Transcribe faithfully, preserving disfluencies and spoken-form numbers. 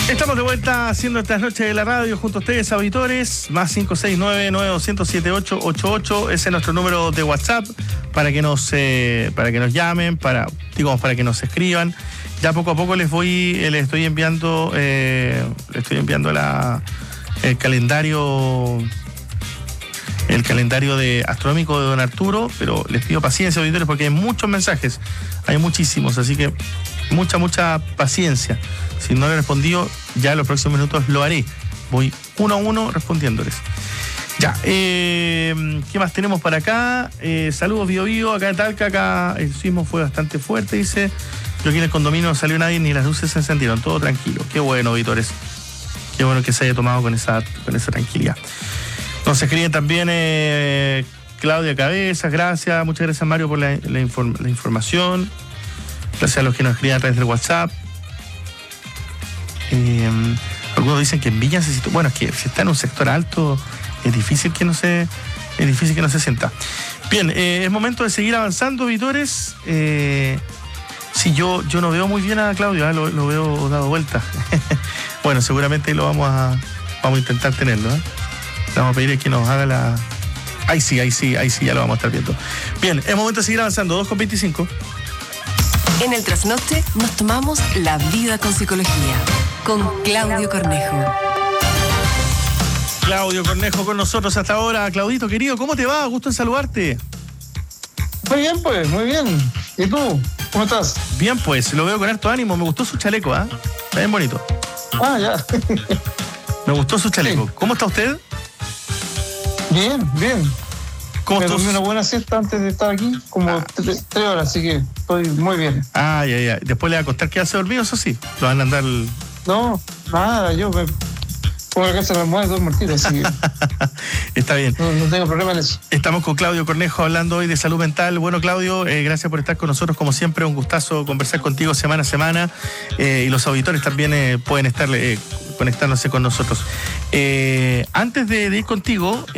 Estamos de vuelta haciendo estas noches de la radio junto a ustedes, auditores. Más cinco seis nueve, nueve dos cero cero, siete ocho ocho ocho. Ese es nuestro número de WhatsApp para que nos eh, para que nos llamen, para, digamos, para que nos escriban. Ya poco a poco les voy, eh, les estoy enviando, eh, les estoy enviando la, el calendario, el calendario de astronómico de don Arturo, pero les pido paciencia, auditores, porque hay muchos mensajes, hay muchísimos, así que mucha, mucha paciencia. Si no le he respondido, ya en los próximos minutos lo haré. Voy uno a uno respondiéndoles. Ya, eh, ¿qué más tenemos para acá? Eh, saludos, Bio Bio, acá en Talca, acá el sismo fue bastante fuerte, dice. Yo aquí en el condominio no salió nadie ni las luces se encendieron, todo tranquilo. Qué bueno, auditores. Qué bueno que se haya tomado con esa, con esa tranquilidad. Nos escriben también eh, Claudia Cabezas, gracias. Muchas gracias, Mario, por la, la, inform, la información. Gracias a los que nos escriben a través del WhatsApp. Eh, algunos dicen que en Viña se sitúa. Bueno, es que si está en un sector alto, es difícil que no se, es difícil que no se sienta. Bien, eh, es momento de seguir avanzando, auditores. Eh, sí, yo, yo no veo muy bien a Claudio, ¿eh? lo, lo veo dado vuelta. Bueno, seguramente lo vamos a, vamos a intentar tenerlo, ¿eh? Le vamos a pedir que nos haga la. Ahí sí, ahí sí, ahí sí, ya lo vamos a estar viendo. Bien, es momento de seguir avanzando. dos con veinticinco. En el trasnoche nos tomamos la vida con psicología, con Claudio Cornejo. Claudio Cornejo con nosotros hasta ahora. Claudito, querido, ¿cómo te va? Gusto en saludarte. Muy bien, pues, muy bien. ¿Y tú? ¿Cómo estás? Bien, pues, lo veo con harto ánimo. Me gustó su chaleco, ¿ah? ¿eh? Está bien bonito. Ah, ya. Me gustó su chaleco. Sí. ¿Cómo está usted? Bien, bien. ¿Cómo Me estás? dormí una buena siesta antes de estar aquí, como ah. tres, tres horas, así que estoy muy bien. Ah, ya, ya. Después le va a costar quedarse dormido, eso sí. Lo van a andar... El... No, nada, yo me pongo la casa en la almohada y duermo al tiro, así que... Está bien. No, no tengo problema en eso. Estamos con Claudio Cornejo hablando hoy de salud mental. Bueno, Claudio, eh, gracias por estar con nosotros. Como siempre, un gustazo conversar contigo semana a semana. Eh, y los auditores también eh, pueden estar eh, conectándose con nosotros. Eh, antes de, de ir contigo...